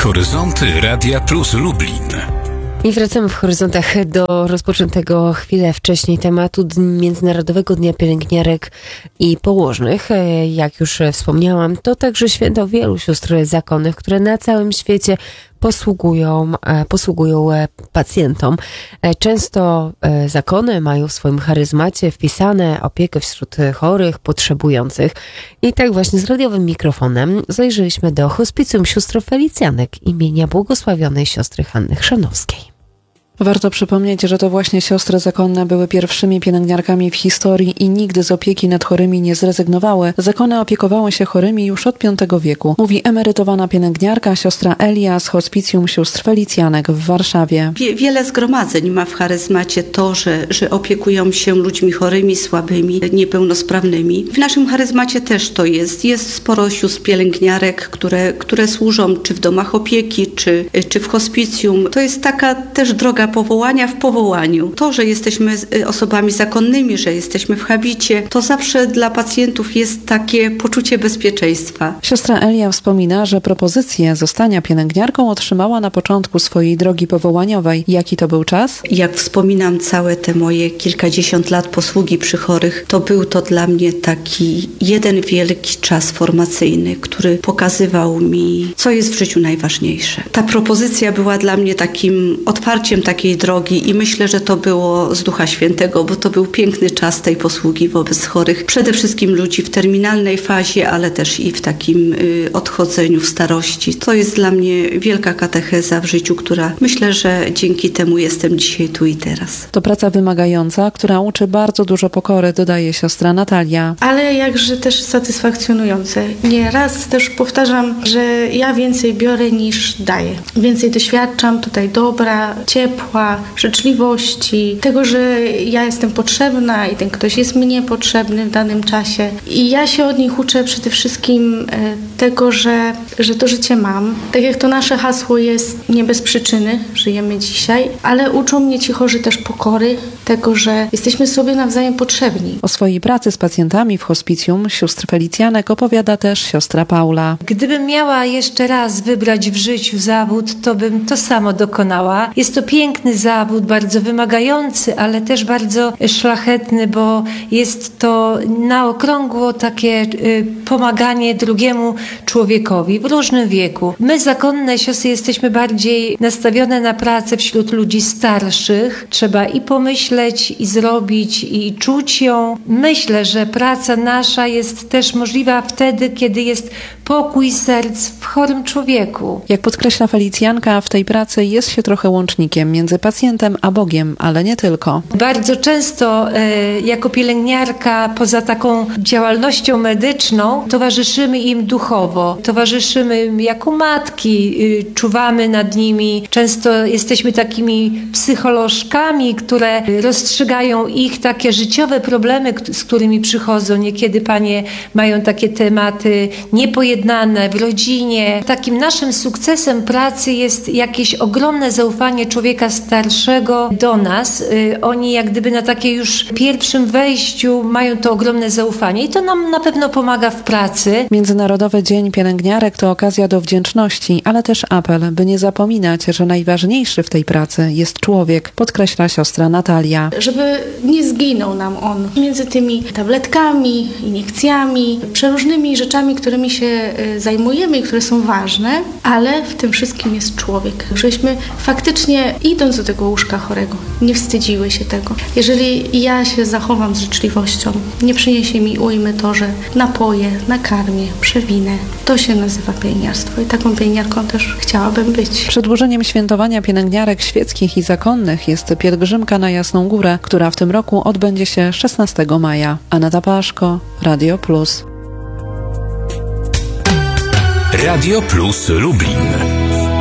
Horyzonty Radia Plus Lublin. I wracamy w horyzontach do rozpoczętego chwilę wcześniej tematu Międzynarodowego Dnia Pielęgniarek i Położnych. Jak już wspomniałam, to także święto wielu sióstr zakonnych, które na całym świecie posługują pacjentom. Często zakony mają w swoim charyzmacie wpisane opiekę wśród chorych, potrzebujących. I tak właśnie z radiowym mikrofonem zajrzeliśmy do hospicjum sióstr Felicjanek imienia błogosławionej siostry Hanny Chrzanowskiej. Warto przypomnieć, że to właśnie siostry zakonne były pierwszymi pielęgniarkami w historii i nigdy z opieki nad chorymi nie zrezygnowały. Zakony opiekowały się chorymi już od V wieku. Mówi emerytowana pielęgniarka siostra Elia z hospicjum sióstr Felicjanek w Warszawie. Wiele zgromadzeń ma w charyzmacie to, że opiekują się ludźmi chorymi, słabymi, niepełnosprawnymi. W naszym charyzmacie też to jest. Jest sporo sióstr pielęgniarek, które służą czy w domach opieki, czy w hospicjum. To jest taka też droga powołania w powołaniu. To, że jesteśmy osobami zakonnymi, że jesteśmy w habicie, to zawsze dla pacjentów jest takie poczucie bezpieczeństwa. Siostra Elia wspomina, że propozycję zostania pielęgniarką otrzymała na początku swojej drogi powołaniowej. Jaki to był czas? Jak wspominam całe te moje kilkadziesiąt lat posługi przy chorych, to był to dla mnie taki jeden wielki czas formacyjny, który pokazywał mi, co jest w życiu najważniejsze. Ta propozycja była dla mnie takim otwarciem takiej drogi i myślę, że to było z Ducha Świętego, bo to był piękny czas tej posługi wobec chorych. Przede wszystkim ludzi w terminalnej fazie, ale też i w takim odchodzeniu w starości. To jest dla mnie wielka katecheza w życiu, która myślę, że dzięki temu jestem dzisiaj tu i teraz. To praca wymagająca, która uczy bardzo dużo pokory, dodaje siostra Natalia. Ale jakże też satysfakcjonujące. Nieraz też powtarzam, że ja więcej biorę niż daję. Więcej doświadczam tutaj dobra, ciepła, życzliwości, tego, że ja jestem potrzebna i ten ktoś jest mnie potrzebny w danym czasie. I ja się od nich uczę przede wszystkim tego, że to życie mam. Tak jak to nasze hasło jest, nie bez przyczyny żyjemy dzisiaj, ale uczą mnie ci chorzy też pokory, tego, że jesteśmy sobie nawzajem potrzebni. O swojej pracy z pacjentami w hospicjum sióstr Felicjanek opowiada też siostra Paula. Gdybym miała jeszcze raz wybrać w życiu zawód, to bym to samo dokonała. Jest to piękny zawód, bardzo wymagający, ale też bardzo szlachetny, bo jest to na okrągło takie pomaganie drugiemu człowiekowi w różnym wieku. My, zakonne siostry, jesteśmy bardziej nastawione na pracę wśród ludzi starszych. Trzeba i pomyśleć, i zrobić, i czuć ją. Myślę, że praca nasza jest też możliwa wtedy, kiedy jest pokój serc w chorym człowieku. Jak podkreśla Felicjanka, w tej pracy jest się trochę łącznikiem między pacjentem a Bogiem, ale nie tylko. Bardzo często jako pielęgniarka, poza taką działalnością medyczną, towarzyszymy im duchowo. Towarzyszymy im jako matki, czuwamy nad nimi. Często jesteśmy takimi psycholożkami, które rozstrzygają ich takie życiowe problemy, z którymi przychodzą. Niekiedy panie mają takie tematy niepojednane w rodzinie. Takim naszym sukcesem pracy jest jakieś ogromne zaufanie człowieka starszego do nas. Oni jak gdyby na takie już pierwszym wejściu mają to ogromne zaufanie i to nam na pewno pomaga w pracy. Międzynarodowy Dzień Pielęgniarek to okazja do wdzięczności, ale też apel, by nie zapominać, że najważniejszy w tej pracy jest człowiek, podkreśla siostra Natalia. Żeby nie zginął nam on między tymi tabletkami, iniekcjami, przeróżnymi rzeczami, którymi się zajmujemy i które są ważne, ale w tym wszystkim jest człowiek. Żebyśmy faktycznie, idąc do tego łóżka chorego, nie wstydziły się tego. Jeżeli ja się zachowam z życzliwością, nie przyniesie mi ujmy to, że napoję, nakarmię, przewinę. To się nazywa pielęgniarstwo i taką pielęgniarką też chciałabym być. Przedłużeniem świętowania pielęgniarek świeckich i zakonnych jest pielgrzymka na Jasną Górę, która w tym roku odbędzie się 16 maja. Aneta Paszko, Radio Plus. Radio Plus Lublin.